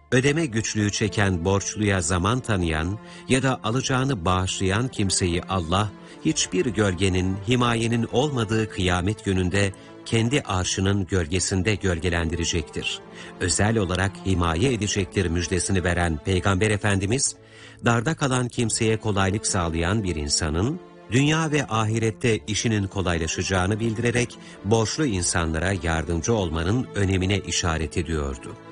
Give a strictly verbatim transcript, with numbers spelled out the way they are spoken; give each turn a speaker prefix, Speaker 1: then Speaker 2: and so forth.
Speaker 1: ödeme güçlüğü çeken borçluya zaman tanıyan ya da alacağını bağışlayan kimseyi Allah, hiçbir gölgenin, himayenin olmadığı kıyamet gününde kendi arşının gölgesinde gölgelendirecektir. Özel olarak himaye edecektir müjdesini veren Peygamber Efendimiz, darda kalan kimseye kolaylık sağlayan bir insanın, dünya ve ahirette işinin kolaylaşacağını bildirerek borçlu insanlara yardımcı olmanın önemine işaret ediyordu.